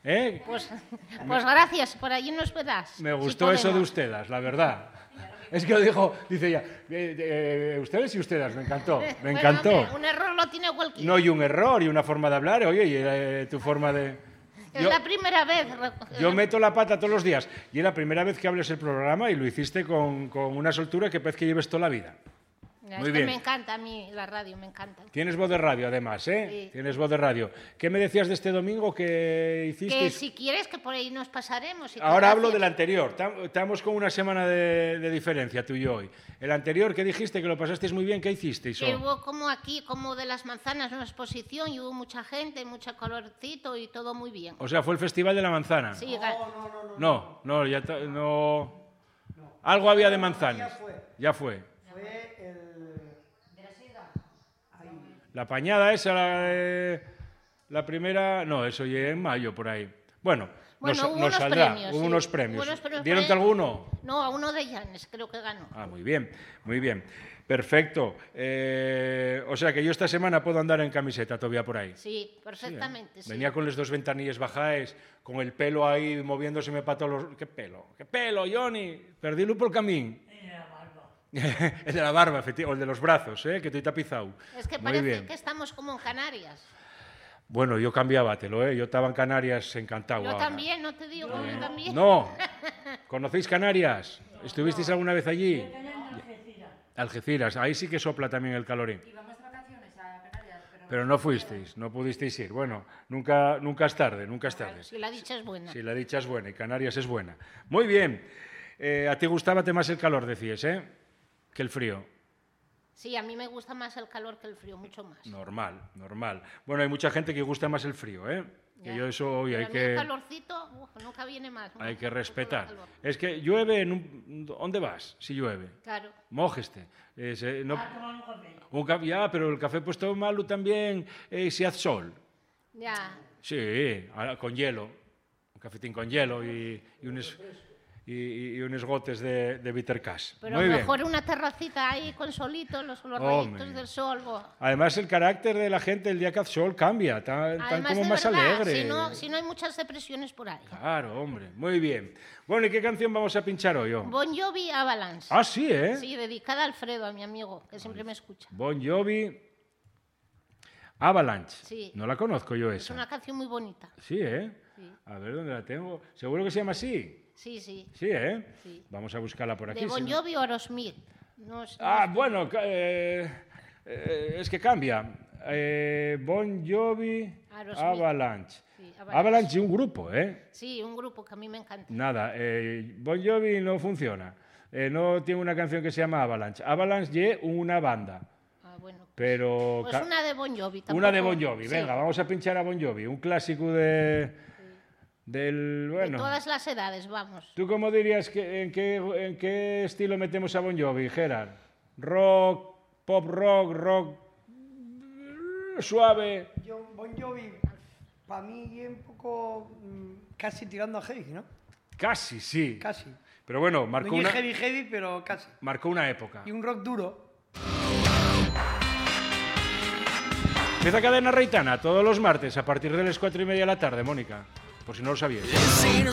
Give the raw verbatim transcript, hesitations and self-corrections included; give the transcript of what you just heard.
¿Eh? Pues, pues gracias, por allí nos verás. Me gustó si eso de ustedes, la verdad. Es que lo dijo, dice ella, eh, eh, ustedes y ustedes, me encantó, me bueno, encantó. Hombre, un error lo tiene cualquiera. No, y un error, y una forma de hablar, oye, y eh, tu forma de... Es yo, la primera vez. Yo meto la pata todos los días, y es la primera vez que hables el programa y lo hiciste con, con una soltura que parece que lleves toda la vida. Es Muy que bien. Me encanta a mí la radio, me encanta. Tienes voz de radio, además, ¿eh? Sí. Tienes voz de radio. ¿Qué me decías de este domingo que hiciste? Que si quieres que por ahí nos pasaremos. Y Ahora hablo del anterior. Estamos con una semana de, de diferencia, tú y yo hoy. El anterior, ¿qué dijiste? Que lo pasasteis muy bien. ¿Qué hicisteis? Que hubo como aquí, como de las manzanas, una exposición y hubo mucha gente, mucho colorcito y todo muy bien. O sea, fue el Festival de la Manzana. Sí, no, no, no, no. No, no, ya ta- no... no. Algo había de manzanas. Ya fue. Ya fue. Fue el... La pañada esa, la, de- la primera... No, eso ya en mayo, por ahí. Bueno, Bueno, nos, hubo nos unos saldrá. premios, Hubo sí. unos premios. Hubo unos premios ¿Dieron por ahí. alguno? No, a uno de Llanes creo que ganó. Ah, muy bien, muy bien. Perfecto. Eh, o sea que yo esta semana puedo andar en camiseta todavía por ahí. Sí, perfectamente. Sí, ¿eh? Sí. Venía con los dos ventanillas bajáis, con el pelo ahí moviéndoseme para todos los... ¿Qué pelo? ¿Qué pelo, Johnny? Perdílo por el camino. El de la barba, efectivamente, o el de los brazos, ¿eh? Que estoy tapizado. Es que Muy parece bien. que estamos como en Canarias. Bueno, yo cambiábatelo, ¿eh? Yo estaba en Canarias encantado. Yo ahora. también, no te digo, yo también. No. ¿Conocéis Canarias? ¿Estuvisteis alguna vez allí? Algeciras. Ahí sí que sopla también el calorín. Íbamos de vacaciones a Canarias, pero... Pero no fuisteis, no pudisteis ir. Bueno, nunca, nunca es tarde, nunca es tarde. Si la dicha es buena. Si la dicha es buena y Canarias es buena. Muy bien. Eh, ¿A ti gustaba más el calor, decías, eh? Que el frío? Sí, a mí me gusta más el calor que el frío, mucho más. Normal, normal. Bueno, hay mucha gente que gusta más el frío, ¿eh? Que Ya. yo eso hoy Pero hay a mí que... el calorcito, uf, nunca viene más. Hay uf, que el respetar. calor. Es que llueve en un... ¿Dónde vas si llueve? Claro. Mójeste. Eh, se- no... Un café. Ya, pero el café puesto malo también eh, si hace sol. Ya. Sí, ahora con hielo. Un cafetín con hielo y, y unos, y, y unos gotes de, de bitter cash. Pero Muy bien. mejor una terracita ahí con solito, los, los Hombre. rayitos del sol. bo. Además, el carácter de la gente el día que hace sol cambia. Están tan Además, como de más verdad, alegre. Si no, si no hay muchas depresiones por ahí. Claro, hombre. Muy bien. Bueno, ¿y qué canción vamos a pinchar hoy? oh? Bon Jovi Avalanche. Ah, sí, ¿eh? Sí, dedicada a Alfredo, a mi amigo, que siempre me escucha. Bon Jovi Avalanche. Sí. No la conozco yo Es esa. una canción muy bonita. Sí, ¿eh? Sí. A ver dónde la tengo. ¿Seguro que se llama así? Sí, sí. Sí, ¿eh? Sí. Vamos a buscarla por aquí. De Bon si no- Jovi o Aerosmith. No, es- no Ah, es- bueno, ca- eh, eh, es que cambia. Eh, Bon Jovi Aerosmith. Avalanche. Sí, Avalanche. Avalanche es un grupo, ¿eh? Sí, un grupo que a mí me encanta. Nada, eh, Bon Jovi no funciona. Eh, no tiene una canción que se llama Avalanche. Avalanche es una banda, Ah, bueno. pero... Pues ca- una de Bon Jovi. una de tampoco- Bon Jovi. sí, Venga, vamos a pinchar a Bon Jovi. Un clásico de... del... De Bueno... todas las edades, vamos. ¿Tú cómo dirías que en qué, en qué estilo metemos a Bon Jovi, Gerard? ¿Rock, pop rock, rock suave? Yo, Bon Jovi, para mí es un poco mm, casi tirando a heavy, ¿no? Casi, sí. Casi. Pero bueno, No marcó es una, heavy heavy, pero casi. marcó una época. Y un rock duro. Empieza Cadena Reitana todos los martes a partir de las cuatro y media de la tarde, Mónica, por si no lo sabías.